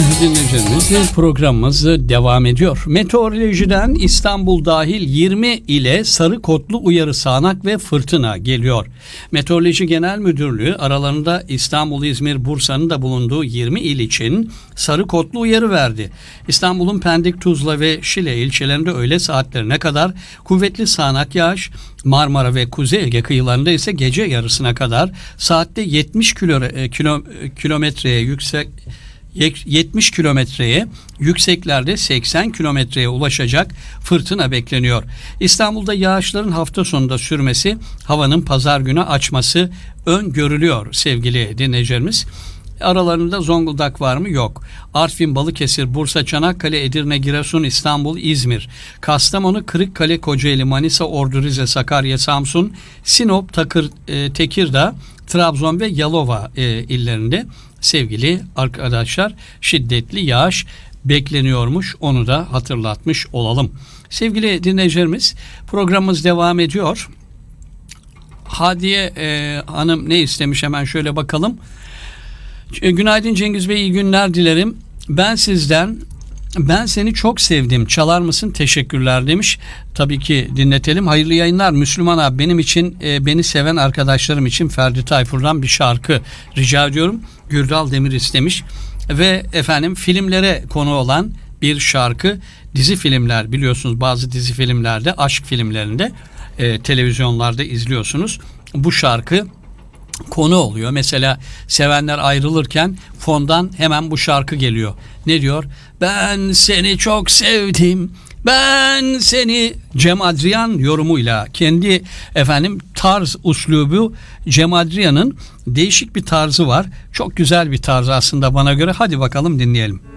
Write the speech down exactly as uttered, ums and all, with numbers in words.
Dinleyicilerimiz, programımız devam ediyor. Meteorolojiden İstanbul dahil yirmi ile sarı kodlu uyarı sağanak ve fırtına geliyor. Meteoroloji Genel Müdürlüğü aralarında İstanbul, İzmir, Bursa'nın da bulunduğu yirmi il için sarı kodlu uyarı verdi. İstanbul'un Pendik, Tuzla ve Şile ilçelerinde öğle saatlerine kadar kuvvetli sağanak yağış, Marmara ve Kuzey Ege kıyılarında ise gece yarısına kadar saatte yetmiş kilo, kilo, kilometreye yüksek yetmiş kilometreye, yükseklerde seksen kilometreye ulaşacak fırtına bekleniyor. İstanbul'da yağışların hafta sonunda sürmesi, havanın pazar günü açması öngörülüyor sevgili dinleyicilerimiz. Aralarında Zonguldak var mı? Yok. Artvin, Balıkesir, Bursa, Çanakkale, Edirne, Giresun, İstanbul, İzmir, Kastamonu, Kırıkkale, Kocaeli, Manisa, Ordu, Rize, Sakarya, Samsun, Sinop, Takır, e, Tekirdağ, Trabzon ve Yalova e, illerinde sevgili arkadaşlar şiddetli yağış bekleniyormuş. Onu da hatırlatmış olalım. Sevgili dinleyicilerimiz, programımız devam ediyor. Hadiye e, Hanım ne istemiş, hemen şöyle bakalım. Günaydın Cengiz Bey, iyi günler dilerim. Ben sizden ben seni çok sevdim, çalar mısın, teşekkürler demiş. Tabii ki dinletelim. Hayırlı yayınlar Müslüman abi, benim için e, beni seven arkadaşlarım için Ferdi Tayfur'dan bir şarkı rica ediyorum. Gürdal Demir istemiş ve efendim filmlere konu olan bir şarkı. Dizi filmler, biliyorsunuz bazı dizi filmlerde, aşk filmlerinde e, televizyonlarda izliyorsunuz. Bu şarkı konu oluyor. Mesela sevenler ayrılırken fondan hemen bu şarkı geliyor. Ne diyor? Ben seni çok sevdim, ben seni. Cem Adrian yorumuyla, kendi efendim tarz uslubu, Cem Adrian'ın değişik bir tarzı var. Çok güzel bir tarz aslında bana göre. Hadi bakalım dinleyelim.